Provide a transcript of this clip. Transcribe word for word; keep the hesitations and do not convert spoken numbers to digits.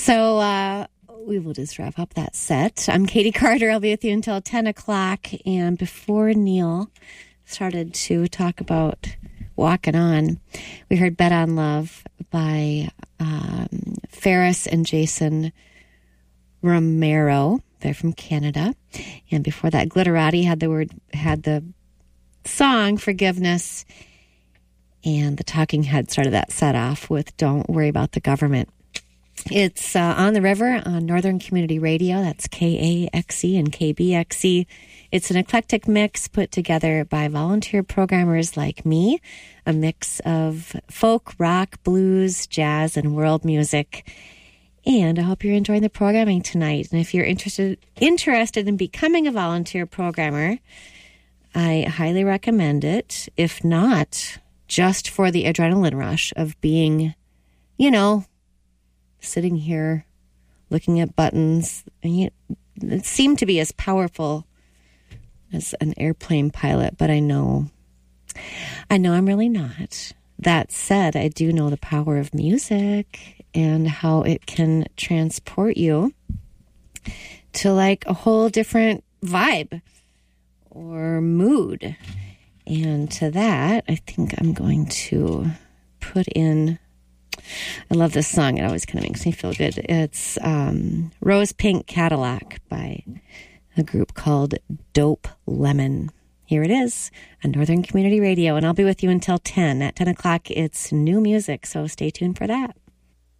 So uh, we will just wrap up that set. I'm Katie Carter. I'll be with you until ten o'clock. And before Neil started to talk about Walking On, we heard Bet on Love by um, Ferris and Jason Romero. They're from Canada. And before that, Glitterati had the word, had the song Forgiveness. And the Talking Heads started that set off with Don't Worry About the Government. It's uh, on the river on Northern Community Radio. That's K A X E and K B X E. It's an eclectic mix put together by volunteer programmers like me, a mix of folk, rock, blues, jazz, and world music. And I hope you're enjoying the programming tonight. And if you're interested interested in becoming a volunteer programmer, I highly recommend it. If not, just for the adrenaline rush of being, you know, sitting here looking at buttons. And you, it seemed to be as powerful as an airplane pilot, but I know, I know I'm really not. That said, I do know the power of music and how it can transport you to like a whole different vibe or mood. And to that, I think I'm going to put in, I love this song. It always kind of makes me feel good. It's um, Rose Pink Cadillac by a group called Dope Lemon. Here it is on Northern Community Radio, and I'll be with you until ten. At ten o'clock, it's new music, so stay tuned for that.